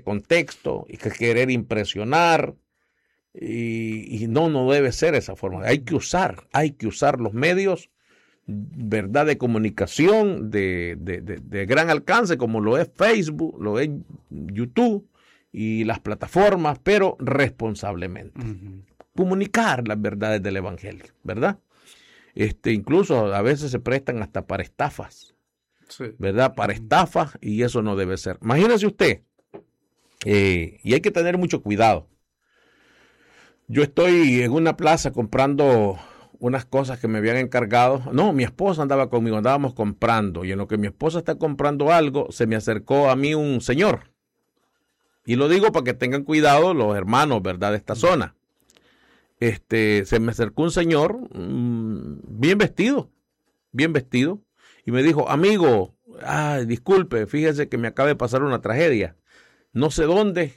de contexto y que querer impresionar. Y no debe ser esa forma. Hay que usar los medios, ¿verdad?, de comunicación de gran alcance, como lo es Facebook, lo es YouTube y las plataformas, pero responsablemente. Comunicar las verdades del Evangelio, ¿verdad? Incluso a veces se prestan hasta para estafas, sí, ¿verdad? Para estafas, y eso no debe ser. Imagínese usted, y hay que tener mucho cuidado. Yo estoy en una plaza comprando unas cosas que me habían encargado. No, mi esposa andaba conmigo, andábamos comprando, y en lo que mi esposa está comprando algo, se me acercó a mí un señor. Y lo digo para que tengan cuidado los hermanos, ¿verdad?, de esta zona. Se me acercó un señor bien vestido, y me dijo: amigo, disculpe, fíjese que me acaba de pasar una tragedia. No sé dónde,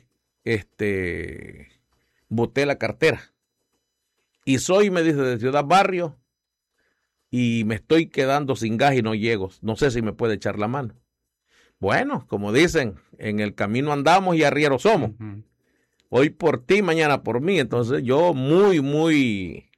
boté la cartera. Y soy, me dice, de Ciudad Barrio, y me estoy quedando sin gas y no llego. No sé si me puede echar la mano. Bueno, como dicen, en el camino andamos y arrieros somos. Hoy por ti, mañana por mí. Entonces yo muy,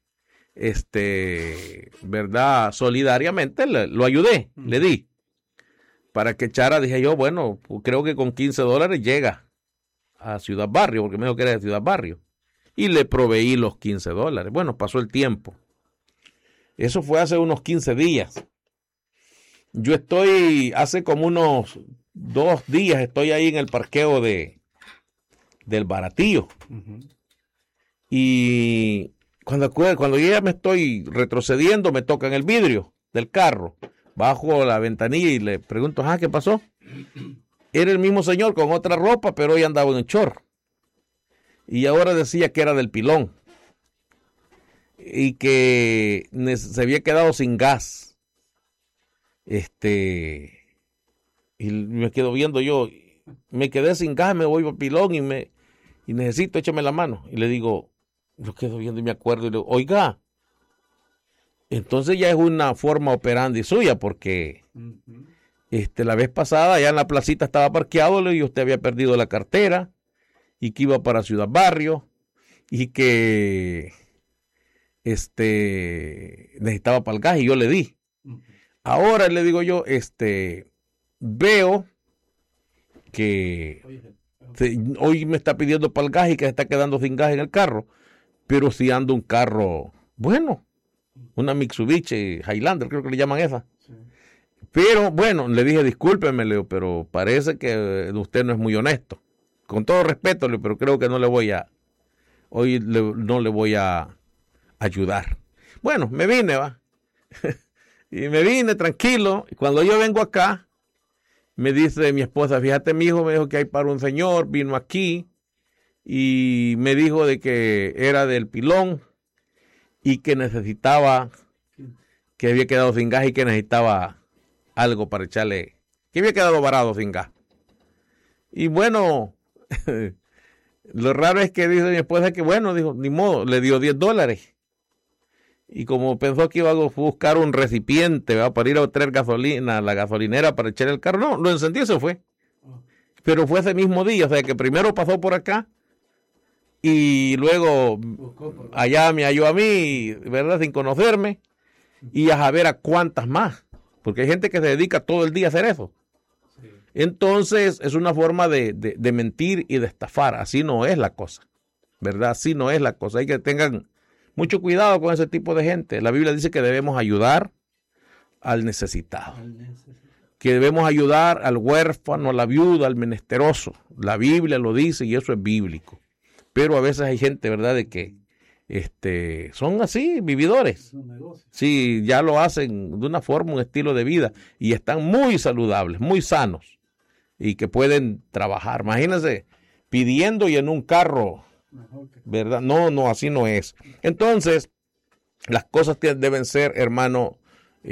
¿verdad?, solidariamente lo ayudé, le di. Para que echara, dije yo, bueno, creo que con $15 llega a Ciudad Barrio, porque me dijo que era de Ciudad Barrio. Y le proveí los $15. Bueno, pasó el tiempo. Eso fue hace unos 15 días. Yo hace como unos 2 días, estoy ahí en el parqueo del Baratillo. Y cuando yo ya me estoy retrocediendo, me tocan el vidrio del carro. Bajo la ventanilla y le pregunto: ¿qué pasó? Era el mismo señor con otra ropa, pero hoy andaba en short. Y ahora decía que era del Pilón. Y que se había quedado sin gas. Y me quedo viendo yo. Me quedé sin gas, me voy al Pilón y necesito, échame la mano. Y le digo, yo quedo viendo y me acuerdo y le digo: oiga, entonces ya es una forma operandi suya, porque la vez pasada ya en la placita estaba parqueado y usted había perdido la cartera y que iba para Ciudad Barrio y que necesitaba para el gas y yo le di. Ahora le digo yo, veo que hoy me está pidiendo para el gas y que se está quedando sin gas en el carro, pero si ando un carro, bueno, una Mitsubishi Highlander, creo que le llaman esa. Sí. Pero bueno, le dije: discúlpeme, Leo, pero parece que usted no es muy honesto. Con todo respeto, Leo, pero creo que no le voy a ayudar. Bueno, me vine, y me vine tranquilo. Y cuando yo vengo acá, me dice mi esposa: fíjate, mi hijo me dijo que hay para un señor, vino aquí y me dijo de que era del Pilón y que necesitaba, que había quedado sin gas y que necesitaba algo para echarle, que había quedado varado sin gas. Y bueno, lo raro es que dice mi esposa que bueno, dijo, ni modo, le dio $10. Y como pensó que iba a buscar un recipiente, para ir a traer gasolina a la gasolinera para echar el carro, no, lo encendió y se fue. Pero fue ese mismo día, o sea que primero pasó por acá y luego allá me halló a mí, ¿verdad?, sin conocerme, y a saber a cuántas más, porque hay gente que se dedica todo el día a hacer eso. Sí. Entonces es una forma de mentir y de estafar. Así no es la cosa, ¿verdad? Así no es la cosa. Hay que tengan mucho cuidado con ese tipo de gente. La Biblia dice que debemos ayudar al necesitado, que debemos ayudar al huérfano, a la viuda, al menesteroso. La Biblia lo dice y eso es bíblico. Pero a veces hay gente, ¿verdad?, de que son así, vividores. Sí, ya lo hacen de una forma, un estilo de vida, y están muy saludables, muy sanos, y que pueden trabajar. Imagínense, pidiendo y en un carro, ¿verdad? No, así no es. Entonces, las cosas deben ser, hermano,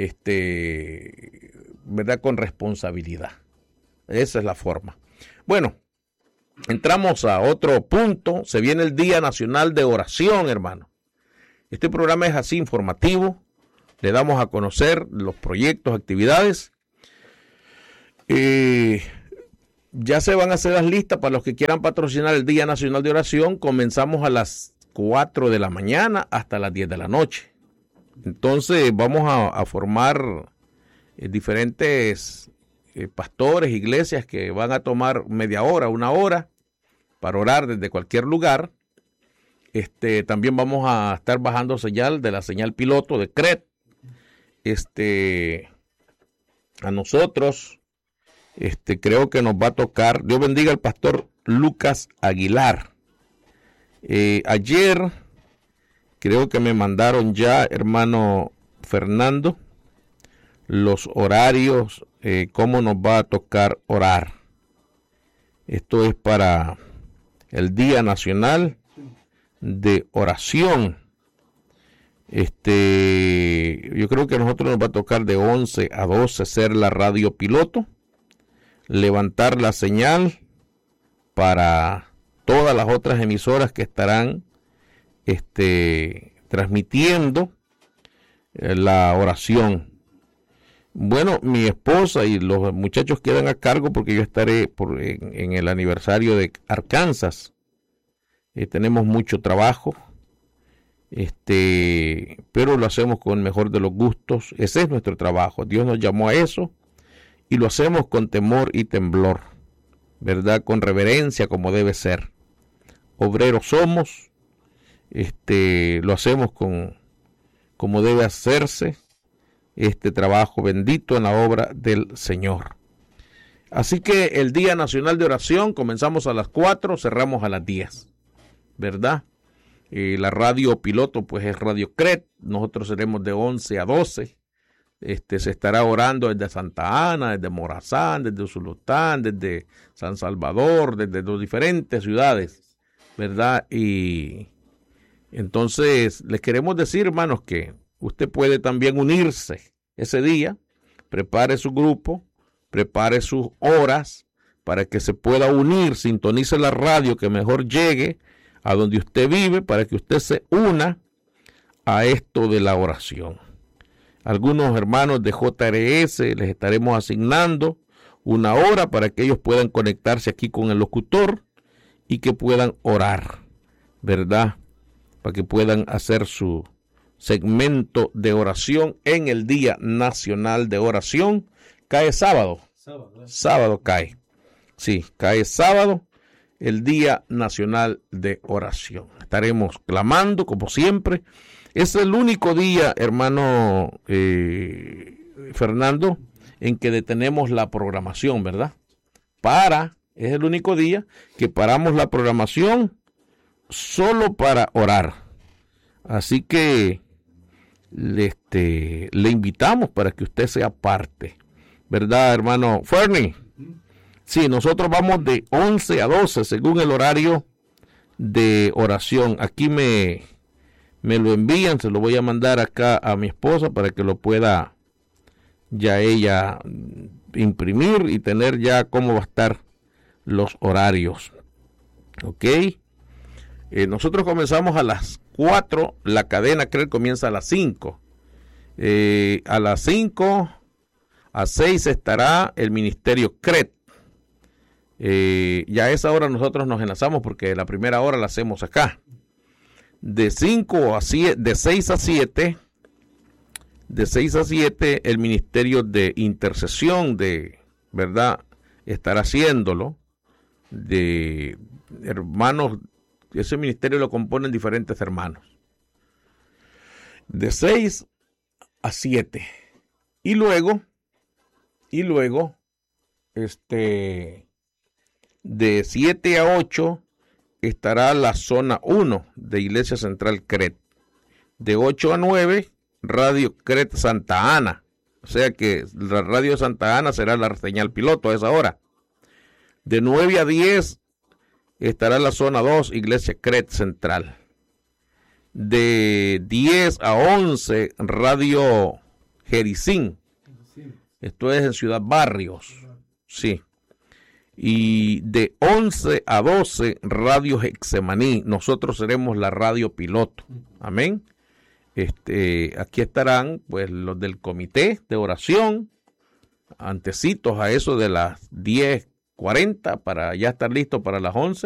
¿verdad?, con responsabilidad. Esa es la forma. Bueno, entramos a otro punto. Se viene el Día Nacional de Oración, hermano. Este programa es así informativo. Le damos a conocer los proyectos, actividades. Ya se van a hacer las listas para los que quieran patrocinar el Día Nacional de Oración. Comenzamos a las 4 de la mañana hasta las 10 de la noche. Entonces vamos a formar diferentes pastores, iglesias que van a tomar media hora, una hora para orar desde cualquier lugar. También vamos a estar bajando señal de la señal piloto de CRED. A nosotros, creo que nos va a tocar, Dios bendiga al pastor Lucas Aguilar. Ayer creo que me mandaron ya, hermano Fernando, los horarios, cómo nos va a tocar orar. Esto es para el Día Nacional de Oración. Yo creo que a nosotros nos va a tocar de 11 a 12 ser la radio piloto, levantar la señal para todas las otras emisoras que estarán transmitiendo la oración. Bueno, mi esposa y los muchachos quedan a cargo porque yo estaré en el aniversario de Arkansas. Tenemos mucho trabajo, pero lo hacemos con el mejor de los gustos. Ese es nuestro trabajo. Dios nos llamó a eso y lo hacemos con temor y temblor, ¿verdad? Con reverencia, como debe ser. Obreros somos, lo hacemos como debe hacerse este trabajo bendito en la obra del Señor. Así que el Día Nacional de Oración comenzamos a las 4, cerramos a las 10, ¿verdad? La radio piloto pues es Radio CRED, nosotros seremos de 11 a 12. Se estará orando desde Santa Ana, desde Morazán, desde Usulután, desde San Salvador, desde las diferentes ciudades, ¿verdad? Y entonces les queremos decir, hermanos, que usted puede también unirse ese día, prepare su grupo, prepare sus horas para que se pueda unir, sintonice la radio que mejor llegue a donde usted vive para que usted se una a esto de la oración. Algunos hermanos de JRS les estaremos asignando una hora para que ellos puedan conectarse aquí con el locutor y que puedan orar, ¿verdad? Para que puedan hacer su segmento de oración en el Día Nacional de Oración. Cae sábado. Sábado cae. Sí, cae sábado, el Día Nacional de Oración. Estaremos clamando, como siempre. Es el único día, hermano Fernando, en que detenemos la programación, ¿verdad? Es el único día que paramos la programación solo para orar. Así que le invitamos para que usted sea parte, ¿verdad, hermano Fernie? Sí, nosotros vamos de 11 a 12 según el horario de oración. Aquí me lo envían, se lo voy a mandar acá a mi esposa para que lo pueda ya ella imprimir y tener ya cómo va a estar los horarios. ¿Ok? Nosotros comenzamos a las 4, la cadena CRED comienza a las 5. A las 5 a 6 estará el ministerio CRED. Ya a esa hora nosotros nos enlazamos porque la primera hora la hacemos acá. De 5 a 7, de 6 a 7, el ministerio de intercesión ¿verdad? Estará haciéndolo. De hermanos, ese ministerio lo componen diferentes hermanos. De 6 a 7. Y luego, de 7 a 8 estará la zona 1 de Iglesia Central CRED. De 8 a 9, Radio CRED Santa Ana. O sea que la radio de Santa Ana será la señal piloto a esa hora. De 9 a 10 estará la zona 2, Iglesia CRED Central. De 10 a 11, Radio Jericín. Esto es en Ciudad Barrios. Sí. Y de 11 a 12, Radio Hexemaní. Nosotros seremos la radio piloto. Amén. Aquí estarán pues los del comité de oración, antecitos a eso de las 10, 10:40 para ya estar listo para las 11.